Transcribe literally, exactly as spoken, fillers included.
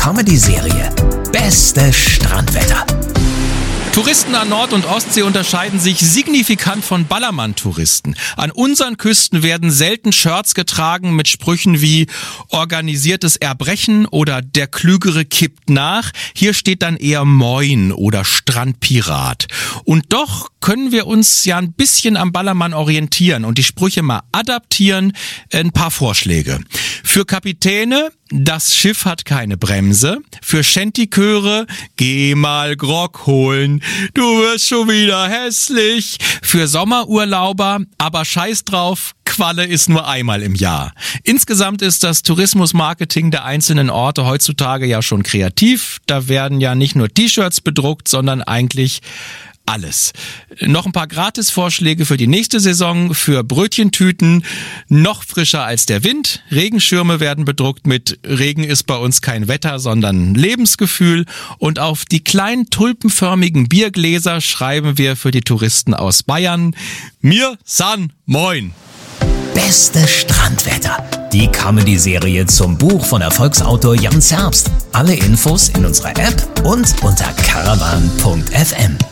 Comedy-Serie Beste Strandwetter. Touristen an Nord- und Ostsee unterscheiden sich signifikant von Ballermann-Touristen. An unseren Küsten werden selten Shirts getragen mit Sprüchen wie organisiertes Erbrechen oder der Klügere kippt nach. Hier steht dann eher Moin oder Strandpirat. Und doch können wir uns ja ein bisschen am Ballermann orientieren und die Sprüche mal adaptieren. Ein paar Vorschläge. Für Kapitäne: Das Schiff hat keine Bremse. Für Schentiköre: Geh mal Grog holen. Du wirst schon wieder hässlich. Für Sommerurlauber: Aber scheiß drauf, Qualle ist nur einmal im Jahr. Insgesamt ist das Tourismusmarketing der einzelnen Orte heutzutage ja schon kreativ. Da werden ja nicht nur T-Shirts bedruckt, sondern eigentlich alles. Noch ein paar Gratisvorschläge für die nächste Saison. Für Brötchentüten: Noch frischer als der Wind. Regenschirme werden bedruckt mit Regen ist bei uns kein Wetter, sondern Lebensgefühl. Und auf die kleinen tulpenförmigen Biergläser schreiben wir für die Touristen aus Bayern: Mir san moin. Beste Strandwetter. Die Comedy-Serie zum Buch von Erfolgsautor Jan Zerbst. Alle Infos in unserer App und unter caravan punkt f m.